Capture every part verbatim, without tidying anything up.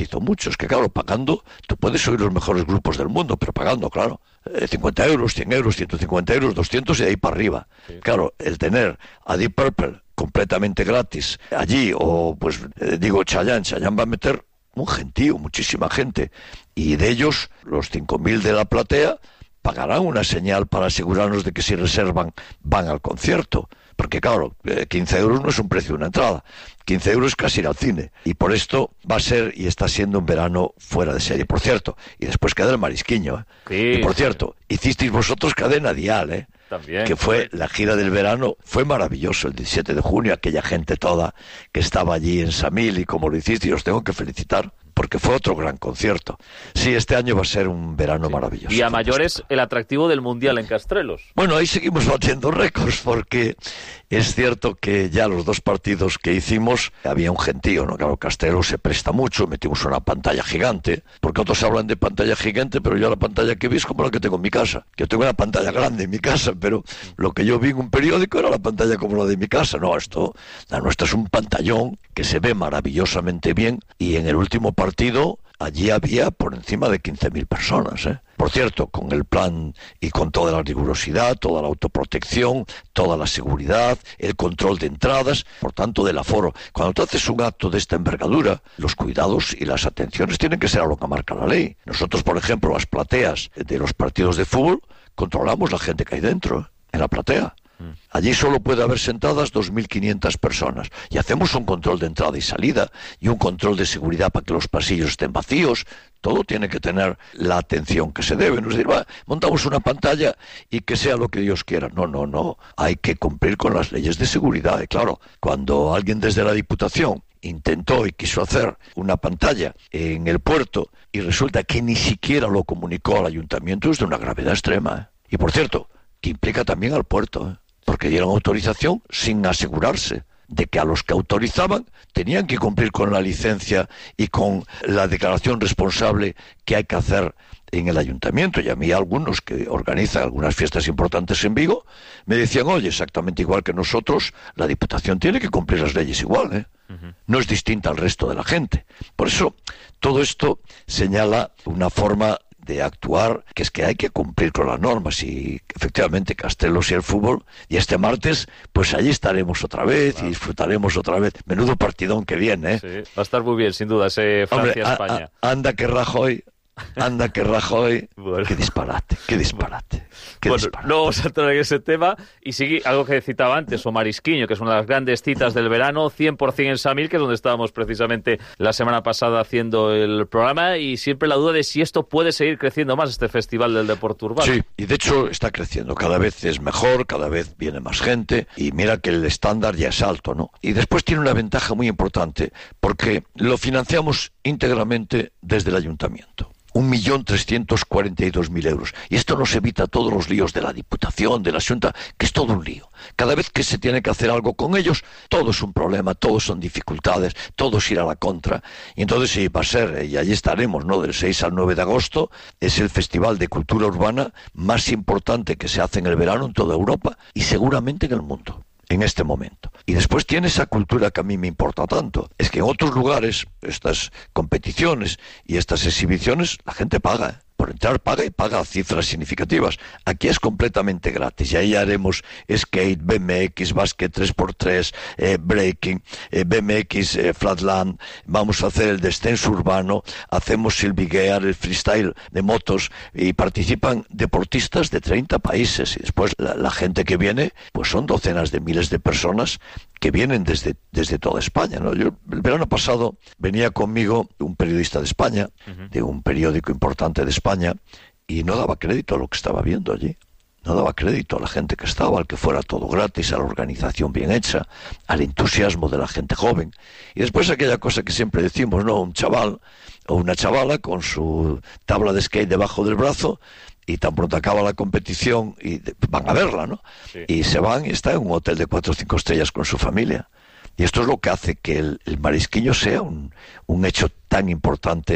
hizo mucho. Es que, claro, pagando, tú puedes oír los mejores grupos del mundo, pero pagando, claro, eh, cincuenta euros, cien euros, ciento cincuenta euros, doscientos y de ahí para arriba. Sí. Claro, el tener a Deep Purple completamente gratis allí, o pues eh, digo Chayanne, Chayanne va a meter un gentío, muchísima gente, y de ellos, los cinco mil de la platea, pagarán una señal para asegurarnos de que si reservan, van al concierto. Porque claro, quince euros no es un precio de una entrada, quince euros es casi ir al cine, y por esto va a ser y está siendo un verano fuera de serie, por cierto, y después queda el Marisquiño, ¿eh? Sí, y por cierto, sí. Hicisteis vosotros cadena dial, ¿eh? También, que fue la gira del verano, fue maravilloso el diecisiete de junio, aquella gente toda que estaba allí en Samil, y como lo hicisteis, os tengo que felicitar, porque fue otro gran concierto. Sí, este año va a ser un verano sí. maravilloso. Y a mayores, el atractivo del Mundial en Castrelos. Bueno, ahí seguimos batiendo récords, porque es cierto que ya los dos partidos que hicimos había un gentío, ¿no? Claro, Castrelos se presta mucho, metimos una pantalla gigante, porque otros hablan de pantalla gigante, pero yo la pantalla que vi es como la que tengo en mi casa. Yo tengo una pantalla grande en mi casa, pero lo que yo vi en un periódico era la pantalla como la de mi casa. No, esto, la nuestra es un pantallón que se ve maravillosamente bien, y en el último partido allí había por encima de quince mil personas, ¿eh? Por cierto, con el plan y con toda la rigurosidad, toda la autoprotección, toda la seguridad, el control de entradas, por tanto del aforo. Cuando tú haces un acto de esta envergadura, los cuidados y las atenciones tienen que ser a lo que marca la ley. Nosotros, por ejemplo, las plateas de los partidos de fútbol, controlamos la gente que hay dentro, en la platea. Allí solo puede haber sentadas dos mil quinientas personas, y hacemos un control de entrada y salida y un control de seguridad para que los pasillos estén vacíos. Todo tiene que tener la atención que se debe. No es decir, va, montamos una pantalla y que sea lo que Dios quiera. No, no, no. Hay que cumplir con las leyes de seguridad. Y claro, cuando alguien desde la Diputación intentó y quiso hacer una pantalla en el puerto y resulta que ni siquiera lo comunicó al ayuntamiento, es de una gravedad extrema, ¿eh? Y por cierto, que implica también al puerto, ¿eh? Porque dieron autorización sin asegurarse de que a los que autorizaban tenían que cumplir con la licencia y con la declaración responsable que hay que hacer en el ayuntamiento. Y a mí algunos que organizan algunas fiestas importantes en Vigo me decían, oye, exactamente igual que nosotros, la Diputación tiene que cumplir las leyes igual, ¿eh? Uh-huh. No es distinta al resto de la gente. Por eso, todo esto señala una forma de actuar, que es que hay que cumplir con las normas, y efectivamente Castrelos y el fútbol, y este martes pues allí estaremos otra vez, claro, y disfrutaremos otra vez. Menudo partidón que viene, ¿eh? Sí, va a estar muy bien, sin duda, ese Francia-España. Anda que Rajoy, anda que Rajoy, bueno. qué disparate, qué disparate. Qué bueno, disparate. no vamos a entrar en ese tema, y sigue algo que citaba antes, o Marisquiño, que es una de las grandes citas del verano, cien por ciento en Samil, que es donde estábamos precisamente la semana pasada haciendo el programa, y siempre la duda de si esto puede seguir creciendo más, este Festival del Deporte Urbano. Sí, y de hecho está creciendo, cada vez es mejor, cada vez viene más gente, y mira que el estándar ya es alto, ¿no? Y después tiene una ventaja muy importante, porque lo financiamos íntegramente desde el ayuntamiento. Un millón trescientos cuarenta y dos mil euros. Y esto nos evita todos los líos de la Diputación, de la Xunta, que es todo un lío. Cada vez que se tiene que hacer algo con ellos, todo es un problema, todo son dificultades, todo es ir a la contra. Y entonces sí, va a ser, y allí estaremos, ¿no? Del seis al nueve de agosto, es el Festival de Cultura Urbana más importante que se hace en el verano en toda Europa y seguramente en el mundo, en este momento. Y después tiene esa cultura que a mí me importa tanto. Es que en otros lugares, estas competiciones y estas exhibiciones, la gente paga, ¿eh? Por entrar paga, y paga cifras significativas. Aquí es completamente gratis, y ahí haremos skate, B M X, básquet tres por tres, eh, breaking, eh, B M X, eh, flatland, vamos a hacer el descenso urbano, hacemos el biguear, el freestyle de motos, y participan deportistas de treinta países, y después la, la gente que viene, pues son docenas de miles de personas que vienen desde, desde toda España, ¿no? Yo, el verano pasado venía conmigo un periodista de España, uh-huh. de un periódico importante de España, y no daba crédito a lo que estaba viendo allí. No daba crédito a la gente que estaba, al que fuera todo gratis, a la organización bien hecha, al entusiasmo de la gente joven. Y después aquella cosa que siempre decimos, ¿no? Un chaval o una chavala con su tabla de skate debajo del brazo, y tan pronto acaba la competición y van a verla, ¿no? Sí. Y se van y están en un hotel de cuatro o cinco estrellas con su familia. Y esto es lo que hace que el, el Marisquiño sea un, un hecho tan importante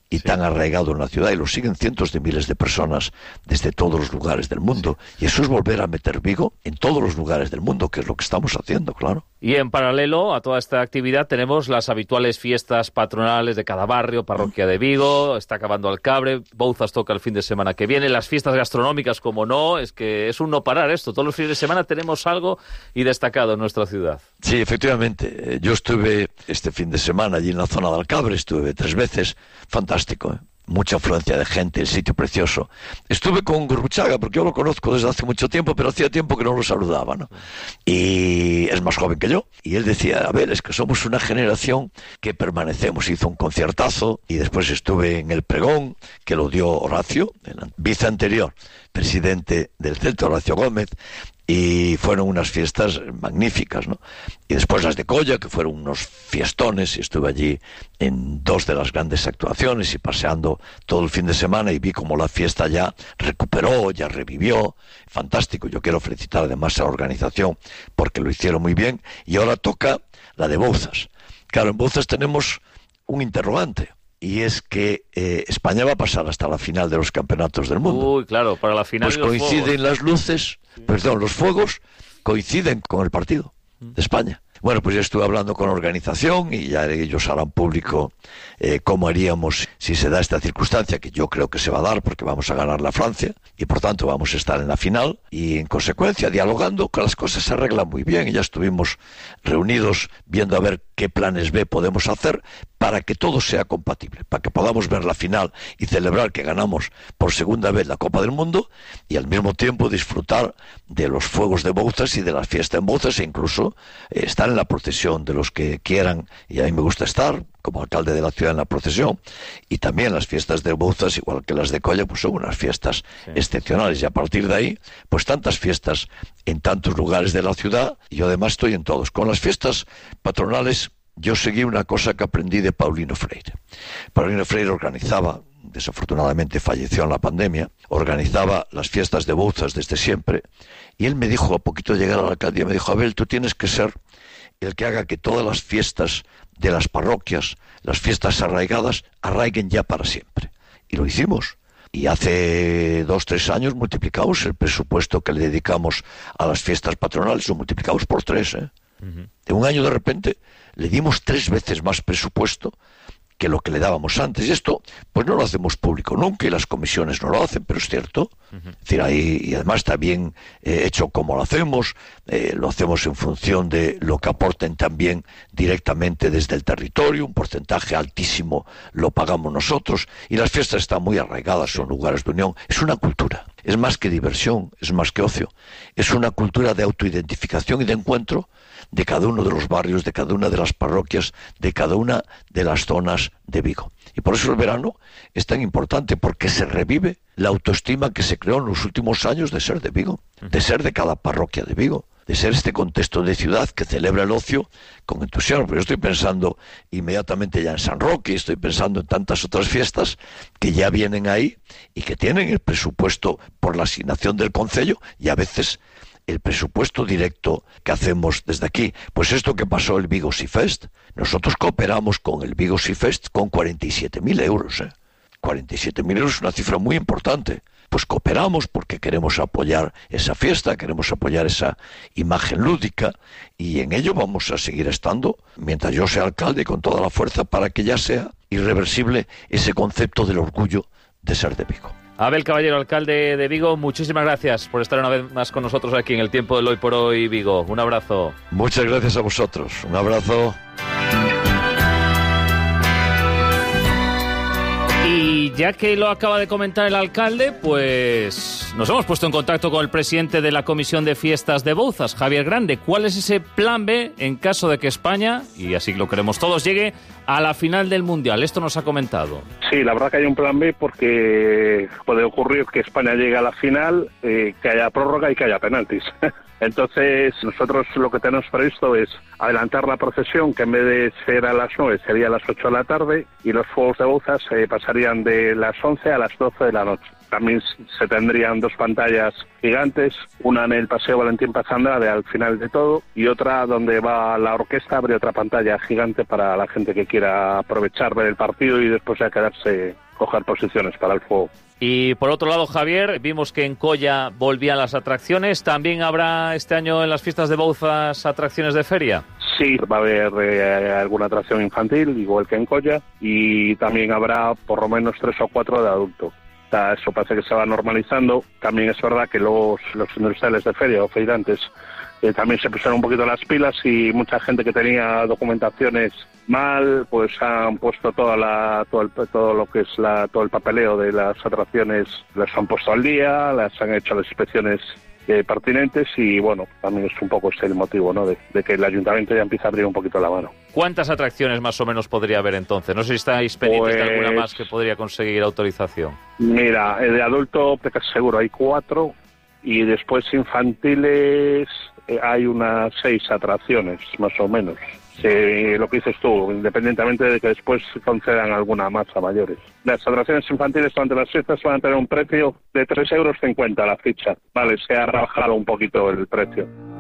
y sí. tan arraigado en la ciudad, y lo siguen cientos de miles de personas desde todos los lugares del mundo. Y eso es volver a meter Vigo en todos los lugares del mundo, que es lo que estamos haciendo, claro. Y en paralelo a toda esta actividad tenemos las habituales fiestas patronales de cada barrio, parroquia de Vigo, está acabando Alcabre, Bouzas toca el fin de semana que viene, las fiestas gastronómicas, como no, es que es un no parar esto, todos los fines de semana tenemos algo y destacado en nuestra ciudad. Sí, efectivamente, yo estuve este fin de semana allí en la zona de Alcabre, estuve tres veces, fantástico, ¿eh? Mucha afluencia de gente, el sitio precioso. Estuve con Gurruchaga, porque yo lo conozco desde hace mucho tiempo, pero hacía tiempo que no lo saludaba, ¿no? Y es más joven que yo. Y él decía, a ver, es que somos una generación que permanecemos. Hizo un conciertazo y después estuve en el pregón, que lo dio Horacio, el vice anterior, presidente del Celta, Horacio Gómez, y fueron unas fiestas magníficas, ¿no? Y después las de Colla, que fueron unos fiestones, y estuve allí en dos de las grandes actuaciones y paseando todo el fin de semana y vi como la fiesta ya recuperó, ya revivió, fantástico. Yo quiero felicitar además a la organización porque lo hicieron muy bien, y ahora toca la de Bouzas. Claro, en Bouzas tenemos un interrogante, y es que eh, España va a pasar hasta la final de los campeonatos del mundo. Uy, claro, para la final. Pues coinciden las luces, sí. perdón, los fuegos coinciden con el partido de España. Bueno, pues ya estuve hablando con la organización y ya ellos harán público eh, cómo haríamos si se da esta circunstancia, que yo creo que se va a dar porque vamos a ganar la Francia y por tanto vamos a estar en la final, y en consecuencia dialogando que las cosas se arreglan muy bien, y ya estuvimos reunidos viendo a ver qué planes B podemos hacer para que todo sea compatible, para que podamos ver la final y celebrar que ganamos por segunda vez la Copa del Mundo y al mismo tiempo disfrutar de los fuegos de Bouzas y de la fiesta en Bouzas, e incluso eh, estar en la procesión de los que quieran, y a mí me gusta estar como alcalde de la ciudad en la procesión. Y también las fiestas de Bouzas, igual que las de Colla, pues son unas fiestas sí. excepcionales, y a partir de ahí, pues tantas fiestas en tantos lugares de la ciudad, y yo además estoy en todos. Con las fiestas patronales yo seguí una cosa que aprendí de Paulino Freire. Paulino Freire organizaba, desafortunadamente falleció en la pandemia, organizaba las fiestas de Bouzas desde siempre, y él me dijo, a poquito de llegar a la alcaldía, me dijo, Abel, tú tienes que ser el que haga que todas las fiestas de las parroquias, las fiestas arraigadas, arraiguen ya para siempre. Y lo hicimos. Y hace dos, tres años multiplicamos el presupuesto que le dedicamos a las fiestas patronales, lo multiplicamos por tres, ¿eh? Uh-huh. De un año de repente le dimos tres veces más presupuesto que lo que le dábamos antes. Y esto, pues no lo hacemos público nunca, y las comisiones no lo hacen, pero es cierto. Uh-huh. Es decir, ahí, y además está bien eh, hecho como lo hacemos, eh, lo hacemos en función de lo que aporten también directamente desde el territorio, un porcentaje altísimo lo pagamos nosotros, y las fiestas están muy arraigadas, son lugares de unión, es una cultura, es más que diversión, es más que ocio, es una cultura de autoidentificación y de encuentro de cada uno de los barrios, de cada una de las parroquias, de cada una de las zonas de Vigo. Y por eso el verano es tan importante, porque se revive la autoestima que se creó en los últimos años de ser de Vigo, de ser de cada parroquia de Vigo, de ser este contexto de ciudad que celebra el ocio con entusiasmo. Pero yo estoy pensando inmediatamente ya en San Roque, estoy pensando en tantas otras fiestas que ya vienen ahí y que tienen el presupuesto por la asignación del concello, y a veces el presupuesto directo que hacemos desde aquí. Pues esto que pasó el Vigo Sea Fest, nosotros cooperamos con el Vigo Sea Fest con cuarenta y siete mil euros, ¿eh? cuarenta y siete mil euros es una cifra muy importante. Pues cooperamos porque queremos apoyar esa fiesta, queremos apoyar esa imagen lúdica, y en ello vamos a seguir estando mientras yo sea alcalde, con toda la fuerza para que ya sea irreversible ese concepto del orgullo de ser de Vigo. Abel Caballero, alcalde de Vigo, muchísimas gracias por estar una vez más con nosotros aquí en el tiempo del Hoy por Hoy Vigo. Un abrazo. Muchas gracias a vosotros. Un abrazo. Y ya que lo acaba de comentar el alcalde, pues nos hemos puesto en contacto con el presidente de la Comisión de Fiestas de Bouzas, Javier Grande. ¿Cuál es ese plan B en caso de que España, y así lo queremos todos, llegue a la final del Mundial? Esto nos ha comentado. Sí, la verdad que hay un plan B, porque puede ocurrir que España llegue a la final, eh, que haya prórroga y que haya penaltis. Entonces, nosotros lo que tenemos previsto es adelantar la procesión, que en vez de ser a las nueve sería a las ocho de la tarde, y los fuegos de Bouzas eh, pasarían de las once a las doce de la noche. también se tendrían dos pantallas gigantes, una en el Paseo Valentín Paz Andrade al final de todo y otra donde va la orquesta, habría otra pantalla gigante para la gente que quiera aprovechar, ver el partido y después ya quedarse, coger posiciones para el juego. Y por otro lado, Javier, vimos que en Colla volvían las atracciones. ¿También habrá este año en las fiestas de Bouzas atracciones de feria? Sí, va a haber eh, alguna atracción infantil, igual que en Colla, y también habrá por lo menos tres o cuatro de adulto. O sea, eso parece que se va normalizando. También es verdad que los, los industriales de feria o feirantes eh, también se pusieron un poquito las pilas y mucha gente que tenía documentaciones mal, pues han puesto toda la, todo, el, todo lo que es la, todo el papeleo de las atracciones, las han puesto al día, las han hecho las inspecciones Eh, pertinentes y bueno, también es un poco ese el motivo, ¿no? De, de que el ayuntamiento ya empieza a abrir un poquito la mano. ¿Cuántas atracciones más o menos podría haber entonces? No sé si estáis pendientes pues, de alguna más que podría conseguir autorización. Mira, de adulto te casi seguro hay cuatro y después infantiles eh, hay unas seis atracciones más o menos. Sí, lo que dices tú, independientemente de que después concedan alguna más a mayores. Las atracciones infantiles durante las fiestas van a tener un precio de tres euros cincuenta la ficha. Vale, se ha rebajado un poquito el precio.